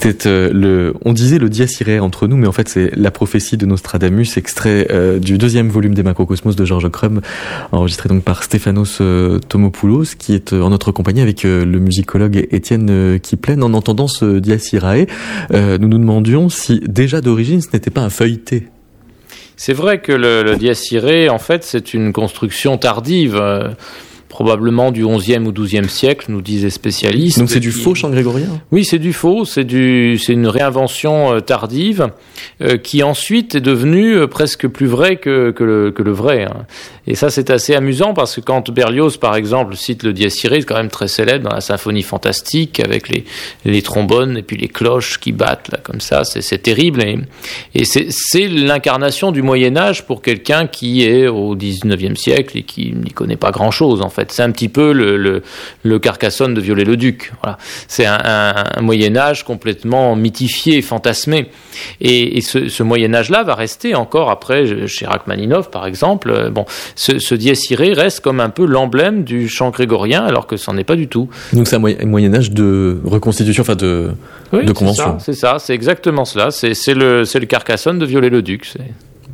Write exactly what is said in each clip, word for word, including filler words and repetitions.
C'était euh, le, on disait le Dies Irae entre nous, mais en fait c'est la prophétie de Nostradamus, extrait euh, du deuxième volume des Macrocosmos de Georges Crumb, enregistré donc par Stéphanos euh, Tomopoulos, qui est euh, en notre compagnie avec euh, le musicologue Étienne euh, Kiplen. En entendant ce Dies Irae, euh, nous nous demandions si déjà d'origine ce n'était pas un feuilleté. C'est vrai que le, le Dies Irae, en fait, c'est une construction tardive. Euh, probablement du onzième ou douzième siècle, nous disent les spécialistes. Donc c'est du qui... faux chant grégorien ? Oui, c'est du faux, c'est, du, c'est une réinvention euh, tardive euh, qui ensuite est devenue euh, presque plus vraie que, que, le, que le vrai. Hein. Et ça, c'est assez amusant parce que quand Berlioz, par exemple, cite le Dies Irae, c'est quand même très célèbre dans la symphonie fantastique avec les, les trombones et puis les cloches qui battent là comme ça, c'est, c'est terrible. Et, et c'est, c'est l'incarnation du Moyen-Âge pour quelqu'un qui est au dix-neuvième siècle et qui n'y connaît pas grand-chose en fait. C'est un petit peu le, le, le Carcassonne de Viollet-le-Duc. Voilà. C'est un, un, un Moyen-Âge complètement mythifié, fantasmé. Et, et ce, ce Moyen-Âge-là va rester encore après, chez Rachmaninov par exemple. Bon, ce, ce Dies Irae reste comme un peu l'emblème du chant grégorien, alors que ça n'en est pas du tout. Donc c'est un Moyen-Âge de reconstitution, enfin de, oui, de convention. C'est ça, c'est ça, c'est exactement cela. C'est, c'est, le, c'est le Carcassonne de Viollet-le-Duc. C'est...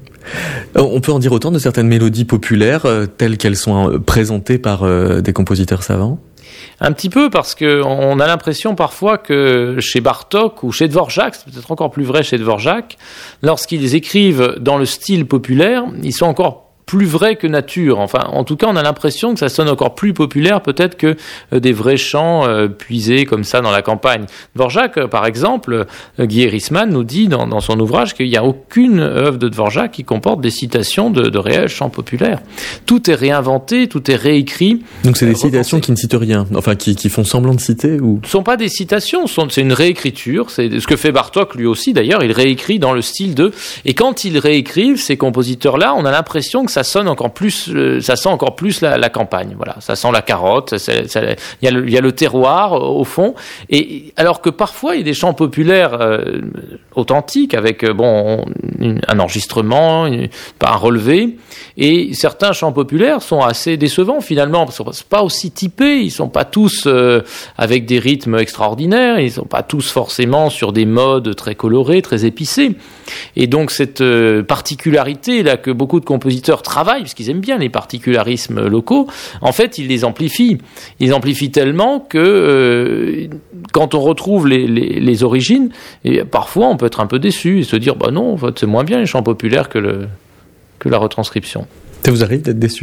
On peut en dire autant de certaines mélodies populaires euh, telles qu'elles sont euh, présentées par euh, des compositeurs savants ? Un petit peu, parce qu'on a l'impression parfois que chez Bartók ou chez Dvorak, c'est peut-être encore plus vrai chez Dvorak, lorsqu'ils écrivent dans le style populaire, ils sont encore plus vrai que nature. Enfin, en tout cas, on a l'impression que ça sonne encore plus populaire peut-être que euh, des vrais chants euh, puisés comme ça dans la campagne. Dvorak, euh, par exemple, euh, Guy Erisman nous dit dans, dans son ouvrage qu'il n'y a aucune œuvre de Dvorak qui comporte des citations de, de réels chants populaires. Tout est réinventé, tout est réécrit. Donc c'est des euh, citations repensé. Qui ne citent rien, enfin qui, qui font semblant de citer ou... Ce ne sont pas des citations, sont, c'est une réécriture. C'est ce que fait Bartók lui aussi d'ailleurs, il réécrit dans le style de... Et quand ils réécrivent, ces compositeurs-là, on a l'impression que ça sonne encore plus, euh, ça sent encore plus la, la campagne. Voilà, ça sent la carotte. Il y a le, il y a le terroir euh, au fond. Et alors que parfois il y a des chants populaires euh, authentiques avec euh, bon une, un enregistrement, une, un relevé. Et certains chants populaires sont assez décevants finalement parce qu'ils sont pas aussi typés. Ils sont pas tous euh, avec des rythmes extraordinaires. Ils sont pas tous forcément sur des modes très colorés, très épicés. Et donc cette euh, particularité là que beaucoup de compositeurs travaillent, parce qu'ils aiment bien les particularismes locaux, en fait, ils les amplifient. Ils les amplifient tellement que euh, quand on retrouve les, les, les origines, et parfois on peut être un peu déçu et se dire bah non, en fait, c'est moins bien les chants populaires que, le, que la retranscription. Ça vous arrive d'être déçu ?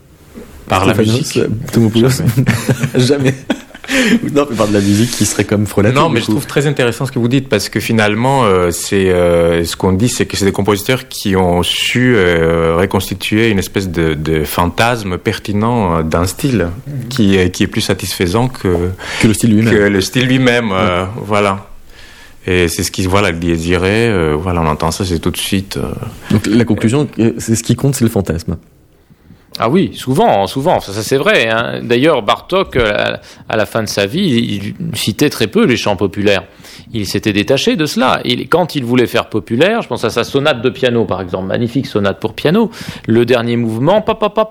Par la musique ? Tomopoulos ? Jamais. Non, mais par de la musique qui serait comme frelaté. Non, mais je trouve très intéressant ce que vous dites parce que finalement, euh, c'est euh, ce qu'on dit, c'est que c'est des compositeurs qui ont su euh, reconstituer une espèce de, de fantasme pertinent d'un style qui est, qui est plus satisfaisant que que le style lui-même. Que le style lui-même, euh, ouais. Voilà. Et c'est ce qui, voilà, le Dies Irae, euh, voilà, on entend ça, c'est tout de suite. Euh... Donc la conclusion, c'est ce qui compte, c'est le fantasme. Ah oui, souvent, souvent, ça, ça c'est vrai. Hein. D'ailleurs, Bartók, à, à la fin de sa vie, il, il citait très peu les chants populaires. Il s'était détaché de cela. Et quand il voulait faire populaire, je pense à sa sonate de piano, par exemple, magnifique sonate pour piano, le dernier mouvement,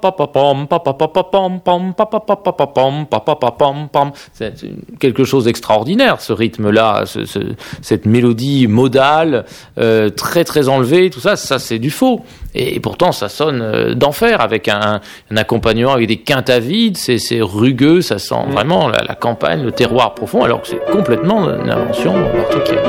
c'est quelque chose d'extraordinaire, ce rythme-là, ce, ce, cette mélodie modale, euh, très très enlevée, tout ça, ça c'est du faux. Et pourtant, ça sonne d'enfer avec un, un accompagnement avec des quintes à vide, c'est, c'est rugueux, ça sent vraiment la, la campagne, le terroir profond, alors que c'est complètement une invention bartókienne.